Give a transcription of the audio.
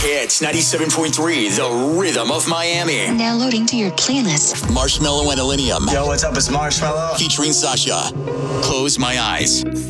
Hits 97.3, the rhythm of Miami. Downloading to your playlist. Marshmello and Illenium. Yo, what's up? It's Marshmello. Featuring Sasha. Close My Eyes.